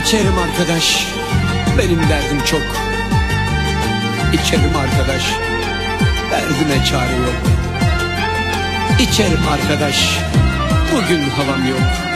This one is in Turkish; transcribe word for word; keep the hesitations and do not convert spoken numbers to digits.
İçerim arkadaş, benim derdim çok. İçerim arkadaş, derdime çare yok. İçerim arkadaş, bugün havam yok.